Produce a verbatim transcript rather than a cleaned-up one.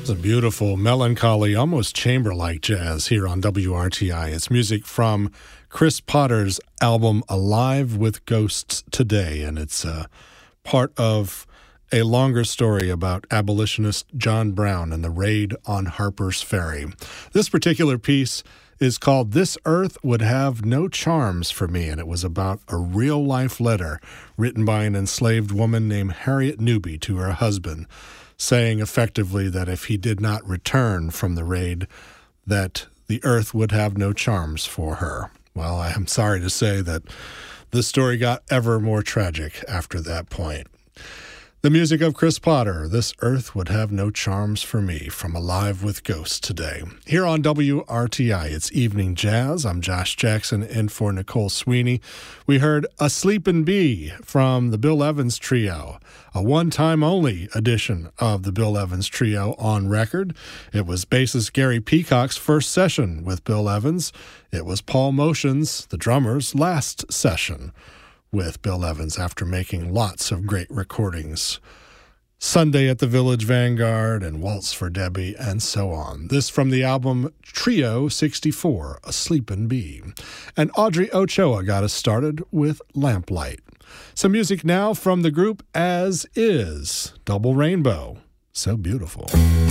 It's a beautiful, melancholy, almost chamber-like jazz here on W R T I. It's music from Chris Potter's album Alive with Ghosts Today, and it's uh, part of a longer story about abolitionist John Brown and the raid on Harper's Ferry. This particular piece is called This Earth Would Have No Charms for Me, and it was about a real-life letter written by an enslaved woman named Harriet Newby to her husband, saying effectively that if he did not return from the raid, that the earth would have no charms for her. Well, I am sorry to say that the story got ever more tragic after that point. The music of Chris Potter, This Earth Would Have No Charms for Me, from Alive with Ghosts Today. Here on W R T I, it's Evening Jazz. I'm Josh Jackson, in for Nicole Sweeney. We heard A Sleepin' Bee from the Bill Evans Trio, a one-time only edition of the Bill Evans Trio on record. It was bassist Gary Peacock's first session with Bill Evans. It was Paul Motion's, the drummer's, last session with Bill Evans after making lots of great recordings. Sunday at the Village Vanguard and Waltz for Debbie and so on. This from the album Trio sixty-four, A Sleepin' Bee. And Audrey Ochoa got us started with Lamplight. Some music now from the group As Is, Double Rainbow. So beautiful.